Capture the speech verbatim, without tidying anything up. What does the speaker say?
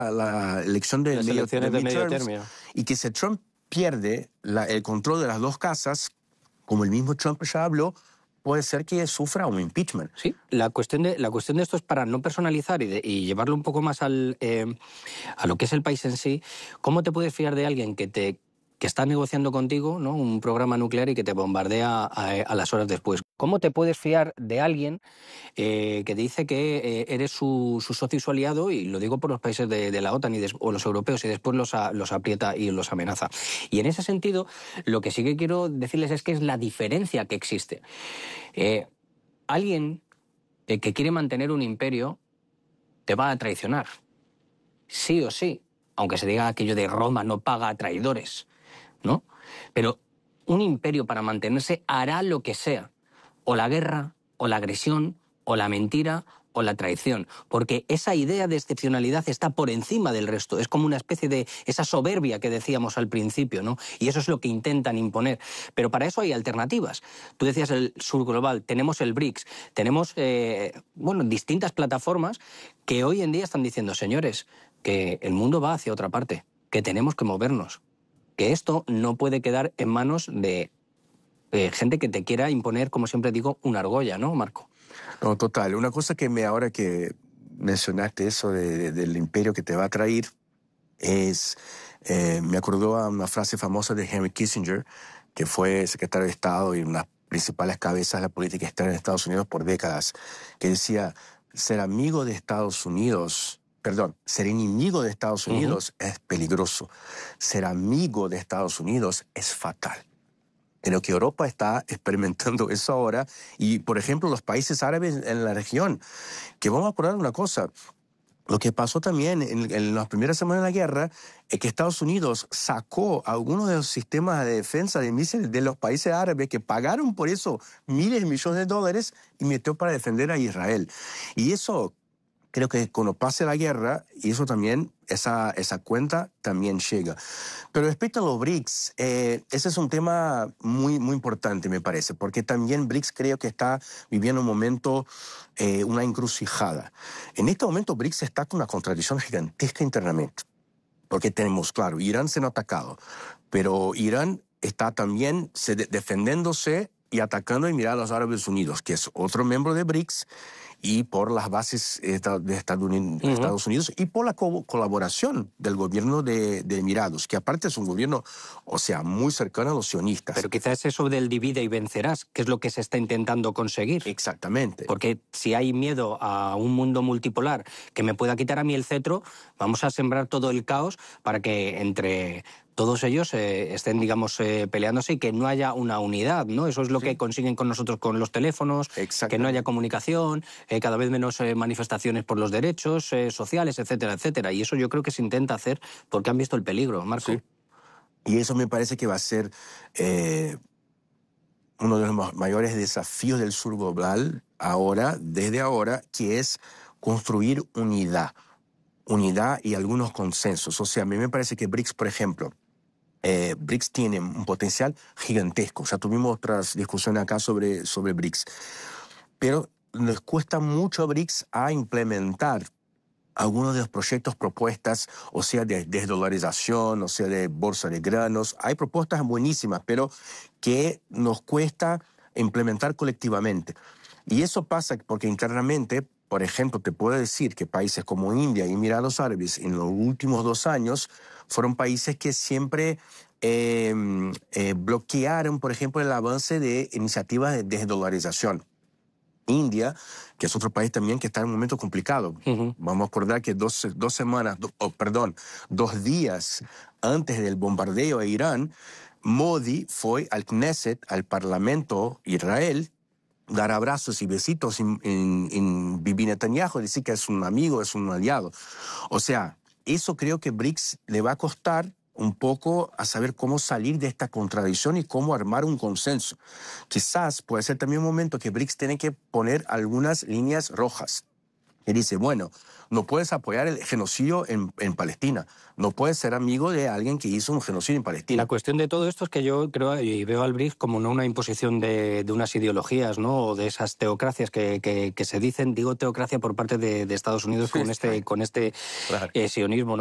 la elección de las medio, elecciones de, de medio midterms, término. y que si Trump pierde la, el control de las dos casas, como el mismo Trump ya habló, puede ser que sufra un impeachment. Sí, la cuestión de, la cuestión de esto es para no personalizar y, de, y llevarlo un poco más al, eh, a lo que es el país en sí. ¿Cómo te puedes fiar de alguien que te que está negociando contigo, ¿no?, un programa nuclear y que te bombardea a, a las horas después? ¿Cómo te puedes fiar de alguien eh, que dice que eh, eres su, su socio y su aliado, y lo digo por los países de, de la OTAN y des, o los europeos, y después los, a, los aprieta y los amenaza? Y en ese sentido, lo que sí que quiero decirles es que es la diferencia que existe. Eh, alguien eh, que quiere mantener un imperio te va a traicionar, sí o sí, aunque se diga aquello de Roma no paga a traidores, ¿no? Pero un imperio, para mantenerse, hará lo que sea, o la guerra, o la agresión, o la mentira, o la traición, porque esa idea de excepcionalidad está por encima del resto. Es como una especie de esa soberbia que decíamos al principio, ¿no? Y eso es lo que intentan imponer. Pero para eso hay alternativas. Tú decías el sur global, tenemos el BRICS, tenemos eh, bueno, distintas plataformas que hoy en día están diciendo, señores, que el mundo va hacia otra parte, que tenemos que movernos, que esto no puede quedar en manos de eh, gente que te quiera imponer, como siempre digo, una argolla, ¿no, Marco? No, total. Una cosa que me ahora que mencionaste eso de, de, del imperio que te va a traer es, eh, me acordó a una frase famosa de Henry Kissinger, que fue secretario de Estado y una de las principales cabezas de la política externa de Estados Unidos por décadas, que decía, ser amigo de Estados Unidos, perdón, ser enemigo de Estados Unidos uh-huh. es peligroso. Ser amigo de Estados Unidos es fatal. Creo que Europa está experimentando eso ahora y, por ejemplo, los países árabes en la región, que vamos a acordar una cosa, lo que pasó también en, en las primeras semanas de la guerra es que Estados Unidos sacó algunos de los sistemas de defensa de misiles de los países árabes que pagaron por eso miles de millones de dólares y metió para defender a Israel. Y eso, creo que cuando pase la guerra, y eso también, esa, esa cuenta también llega. Pero respecto a los BRICS, eh, ese es un tema muy, muy importante, me parece, porque también BRICS creo que está viviendo un momento, eh, una encrucijada. En este momento BRICS está con una contradicción gigantesca internamente, porque tenemos, claro, Irán se ha atacado, pero Irán está también se de, defendiéndose y atacando a Emiratos Árabes Unidos, que es otro miembro de BRICS, y por las bases de Estados Unidos, uh-huh. Estados Unidos y por la co- colaboración del gobierno de, de Emiratos, que aparte es un gobierno, o sea, muy cercano a los sionistas. Pero quizás eso del divide y vencerás, que es lo que se está intentando conseguir. Exactamente. Porque si hay miedo a un mundo multipolar que me pueda quitar a mí el cetro, vamos a sembrar todo el caos para que entre todos ellos eh, estén, digamos, eh, peleándose y que no haya una unidad, ¿no? Eso es lo sí. que consiguen con nosotros con los teléfonos, que no haya comunicación, eh, cada vez menos eh, manifestaciones por los derechos eh, sociales, etcétera, etcétera. Y eso yo creo que se intenta hacer porque han visto el peligro, Marco. Sí. Y eso me parece que va a ser eh, uno de los mayores desafíos del sur global ahora, desde ahora, que es construir unidad. Unidad y algunos consensos. O sea, a mí me parece que BRICS, por ejemplo, eh, BRICS tiene un potencial gigantesco. Ya tuvimos otras discusiones acá sobre, sobre BRICS. Pero les cuesta mucho a BRICS a implementar algunos de los proyectos propuestas, o sea, de desdolarización, o sea, de bolsa de granos. Hay propuestas buenísimas, pero que nos cuesta implementar colectivamente. Y eso pasa porque internamente, por ejemplo, te puedo decir que países como India y Emiratos Árabes en los últimos dos años fueron países que siempre eh, eh, bloquearon, por ejemplo, el avance de iniciativas de desdolarización. India, que es otro país también que está en un momento complicado. Uh-huh. Vamos a acordar que dos, dos semanas, do, oh, perdón, dos días antes del bombardeo a Irán, Modi fue al Knesset, al Parlamento Israel, dar abrazos y besitos en, en, en Bibi Netanyahu, decir que es un amigo, es un aliado. O sea, eso creo que BRICS le va a costar un poco a saber cómo salir de esta contradicción y cómo armar un consenso. Quizás puede ser también un momento que BRICS tiene que poner algunas líneas rojas. que dice, bueno, no puedes apoyar el genocidio en, en Palestina, no puedes ser amigo de alguien que hizo un genocidio en Palestina. La cuestión de todo esto es que yo creo y veo al B R I C S como no una imposición de, de unas ideologías, ¿no? O de esas teocracias que, que, que se dicen, digo teocracia por parte de, de Estados Unidos, sí, con este, con este claro. eh, sionismo, ¿no?